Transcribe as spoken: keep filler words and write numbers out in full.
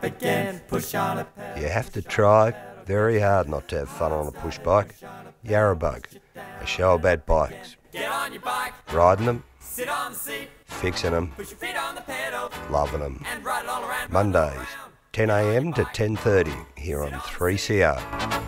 again, push on a pedal. You have to try very hard not to have fun on a push bike. Yarrabug, a show about bikes. Get on your bike, Riding them, sit on the seat, fixing them, push your feet on the pedal, loving them. and ride it all around. Mondays, ten a m to ten thirty here on three C R.